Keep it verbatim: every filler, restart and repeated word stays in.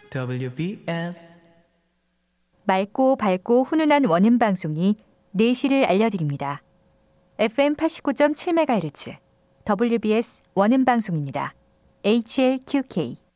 더블유비에스 맑고 밝고 훈훈한 원음 방송이 내시를 알려드립니다. 에프엠 팔십구 점 칠 메가헤르츠 더블유비에스 원음 방송입니다. 에이치엘큐케이